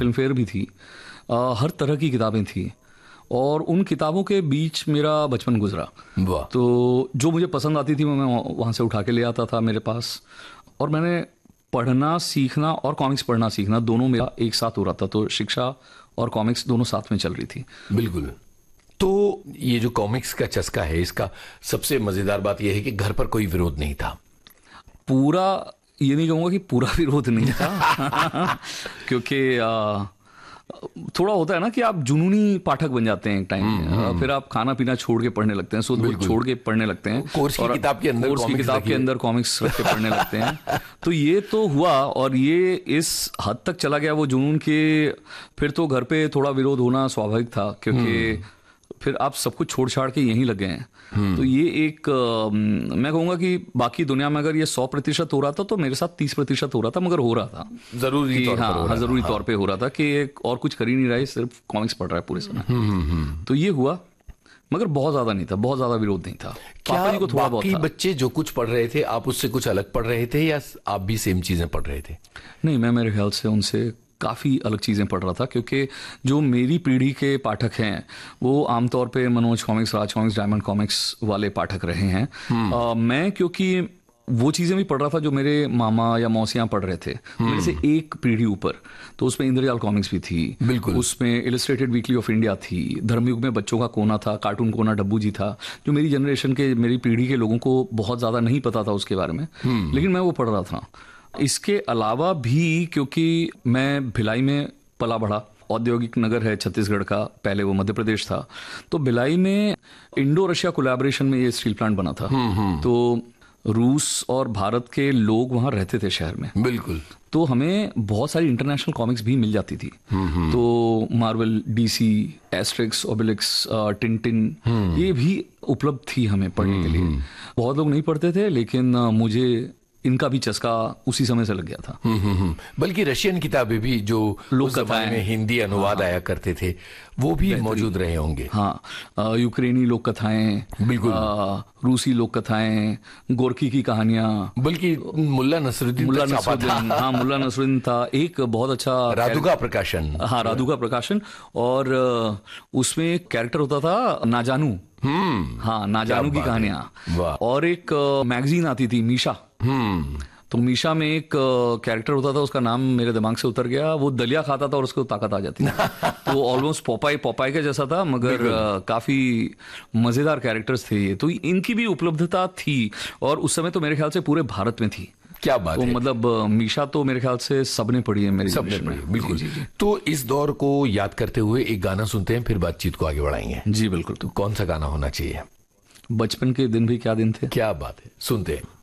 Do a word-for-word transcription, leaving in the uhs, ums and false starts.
Film fair भी थी, आ, हर तरह की किताबें थी और उन किताबों के बीच मेरा बचपन गुजरा। वाह। तो जो मुझे पसंद आती थी वो मैं वहाँ से उठा के ले आता था मेरे पास, और मैंने पढ़ना सीखना और कॉमिक्स पढ़ना सीखना दोनों मेरा एक साथ हो रहा था, तो शिक्षा और कॉमिक्स दोनों साथ में चल रही थी। बिल्कुल। तो ये जो कॉमिक्स का चस्का है, इसका सबसे मजेदार बात यह है कि घर पर कोई विरोध नहीं था। पूरा ये नहीं कहूँगा कि पूरा विरोध नहीं था क्योंकि आ, थोड़ा होता है ना कि आप जुनूनी पाठक बन जाते हैं एक टाइम में, फिर आप खाना पीना छोड़ के पढ़ने लगते हैं, सूद छोड़ के पढ़ने लगते हैं, कोर्स की किताब के अंदर कोर्स की किताब के अंदर कॉमिक्स रख के पढ़ने लगते हैं। तो ये तो हुआ, और ये इस हद तक चला गया वो जुनून के फिर तो घर पे थोड़ा विरोध होना स्वाभाविक था, क्योंकि फिर आप सब कुछ छोड़ छाड़ के यहीं लग गए हैं। तो ये एक आ, मैं कहूंगा कि बाकी दुनिया में अगर ये सौ प्रतिशत हो रहा था तो मेरे साथ तीस प्रतिशत हो रहा था, मगर हो रहा था जरूरी तौर पर हाँ, हो रहा हाँ, जरूरी हाँ। तौर पे हो रहा था कि एक और कुछ कर ही नहीं रहा है, सिर्फ कॉमिक्स पढ़ रहा है पूरे समय। तो ये हुआ, मगर बहुत ज्यादा नहीं था, बहुत ज्यादा विरोध नहीं था। क्या पापा जी को थोड़ा बहुत बाकी था। बच्चे जो कुछ पढ़ रहे थे आप उससे कुछ अलग पढ़ रहे थे, या आप भी सेम चीजें पढ़ रहे थे? नहीं, मैं मेरे ख्याल से उनसे काफ़ी अलग चीज़ें पढ़ रहा था, क्योंकि जो मेरी पीढ़ी के पाठक हैं वो आमतौर पे मनोज कॉमिक्स, राज कॉमिक्स, डायमंड कॉमिक्स वाले पाठक रहे हैं। आ, मैं क्योंकि वो चीज़ें भी पढ़ रहा था जो मेरे मामा या मौसियाँ पढ़ रहे थे, मेरे से एक पीढ़ी ऊपर, तो उसमें इंद्रजाल कॉमिक्स भी थी, बिल्कुल, उसमें इलस्ट्रेटेड वीकली ऑफ इंडिया थी, धर्मयुग में बच्चों का कोना था, कार्टून कोना डब्बू जी था, जो मेरी जनरेशन के, मेरी पीढ़ी के लोगों को बहुत ज़्यादा नहीं पता था उसके बारे में, लेकिन मैं वो पढ़ रहा था। इसके अलावा भी क्योंकि मैं भिलाई में पला बढ़ा, औद्योगिक नगर है छत्तीसगढ़ का, पहले वो मध्य प्रदेश था, तो भिलाई में इंडो रशिया कोलैबोरेशन में ये स्टील प्लांट बना था। तो रूस और भारत के लोग वहाँ रहते थे शहर में। बिल्कुल। तो हमें बहुत सारी इंटरनेशनल कॉमिक्स भी मिल जाती थी। तो मार्वल, डीसी, एस्ट्रिक्स, ओबेलिक्स, टिंटिन, ये भी उपलब्ध थी हमें पढ़ने के लिए। बहुत लोग नहीं पढ़ते थे, लेकिन मुझे इनका भी चस्का उसी समय से लग गया था। हम्म हम्म बल्कि रशियन किताबें भी जो लोक कथाएं में हिंदी अनुवाद हाँ, आया करते थे वो भी मौजूद रहे होंगे। हाँ, यूक्रेनी लोक कथाएं, बिल्कुल, रूसी लोक कथाएं, गोरकी की कहानियां, बल्कि मुल्ला नसरुद्दीन मुल्ला नसरुद्दीन हाँ मुल्ला नसरुद्दीन था, एक बहुत अच्छा राधुका प्रकाशन। हाँ, राधुका प्रकाशन, और उसमें एक कैरेक्टर होता था नाजानू। हम्म हाँ, नाजानू की कहानियां। और एक मैगजीन आती थी मीशा। हम्म तो मीशा में एक कैरेक्टर होता था, उसका नाम मेरे दिमाग से उतर गया, वो दलिया खाता था और उसको ताकत आ जाती थी। तो ऑलमोस्ट पोपाई पोपाई के जैसा था, मगर काफी मजेदार कैरेक्टर्स थे ये। तो इनकी भी उपलब्धता थी, और उस समय तो मेरे ख्याल से पूरे भारत में थी। क्या बात तो है। मतलब मीशा तो मेरे ख्याल से सबने पढ़ी है, मेरी सबने पढ़ी, बिल्कुल। जी, जी। तो इस दौर को याद करते हुए एक गाना सुनते हैं, फिर बातचीत को आगे बढ़ाएंगे। जी बिल्कुल। तो कौन सा गाना होना चाहिए? बचपन के दिन भी क्या दिन थे। क्या बात है, सुनते हैं।